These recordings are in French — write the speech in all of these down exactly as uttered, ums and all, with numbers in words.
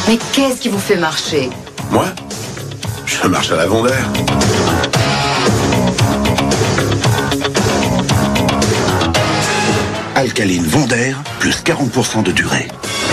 Mais qu'est-ce qui vous fait marcher? Moi? Je marche à la Vendère. Alcaline Vendère, plus quarante pour cent de durée.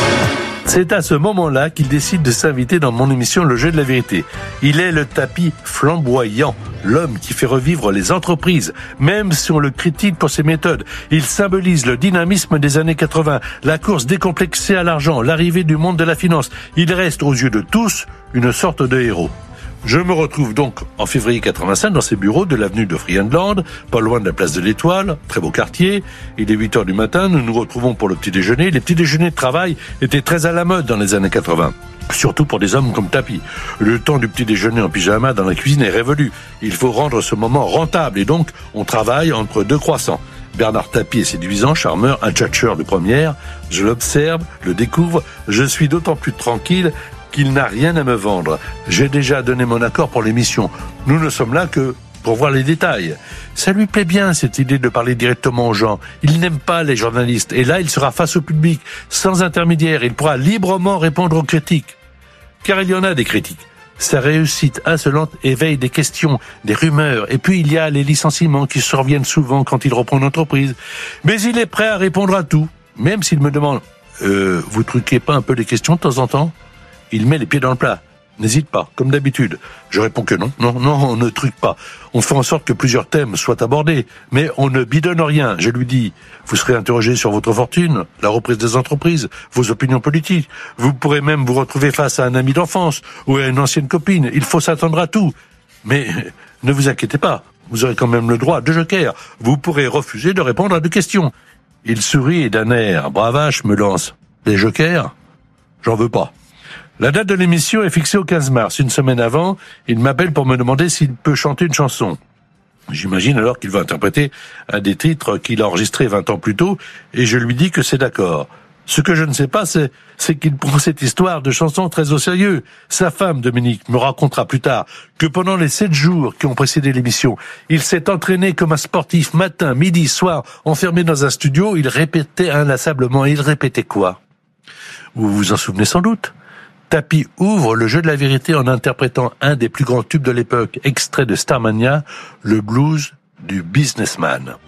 C'est à ce moment-là qu'il décide de s'inviter dans mon émission Le Jeu de la Vérité. Il est le tapis flamboyant, l'homme qui fait revivre les entreprises, même si on le critique pour ses méthodes. Il symbolise le dynamisme des années quatre-vingts, la course décomplexée à l'argent, l'arrivée du monde de la finance. Il reste aux yeux de tous une sorte de héros. Je me retrouve donc en février quatre-vingt-cinq dans ses bureaux de l'avenue de Friedland, pas loin de la place de l'Étoile, très beau quartier. Il est huit heures du matin, nous nous retrouvons pour le petit déjeuner. Les petits déjeuners de travail étaient très à la mode dans les années quatre-vingts. Surtout pour des hommes comme Tapie. Le temps du petit déjeuner en pyjama dans la cuisine est révolu. Il faut rendre ce moment rentable et donc on travaille entre deux croissants. Bernard Tapie est séduisant, charmeur, un tchatcheur de première. Je l'observe, le découvre, je suis d'autant plus tranquille qu'il n'a rien à me vendre. J'ai déjà donné mon accord pour l'émission. Nous ne sommes là que pour voir les détails. Ça lui plaît bien, cette idée de parler directement aux gens. Il n'aime pas les journalistes. Et là, il sera face au public, sans intermédiaire. Il pourra librement répondre aux critiques. Car il y en a des critiques. Sa réussite insolente éveille des questions, des rumeurs. Et puis, il y a les licenciements qui surviennent souvent quand il reprend une entreprise. Mais il est prêt à répondre à tout. Même s'il me demande euh, « Vous truquez pas un peu les questions de temps en temps ?» Il met les pieds dans le plat. N'hésite pas, comme d'habitude. Je réponds que non, non, non, on ne truque pas. On fait en sorte que plusieurs thèmes soient abordés, mais on ne bidonne rien. Je lui dis, vous serez interrogé sur votre fortune, la reprise des entreprises, vos opinions politiques. Vous pourrez même vous retrouver face à un ami d'enfance ou à une ancienne copine. Il faut s'attendre à tout. Mais ne vous inquiétez pas, vous aurez quand même le droit de joker. Vous pourrez refuser de répondre à deux questions. Il sourit et d'un air bravache me lance. Les jokers? J'en veux pas. La date de l'émission est fixée au quinze mars. Une semaine avant, il m'appelle pour me demander s'il peut chanter une chanson. J'imagine alors qu'il va interpréter un des titres qu'il a enregistré vingt ans plus tôt, et je lui dis que c'est d'accord. Ce que je ne sais pas, c'est, c'est qu'il prend cette histoire de chanson très au sérieux. Sa femme, Dominique, me racontera plus tard que pendant les sept jours qui ont précédé l'émission, il s'est entraîné comme un sportif matin, midi, soir, enfermé dans un studio. Il répétait inlassablement. Il répétait quoi? Vous vous en souvenez sans doute. Tapie ouvre le jeu de la vérité en interprétant un des plus grands tubes de l'époque, extrait de Starmania, le blues du businessman.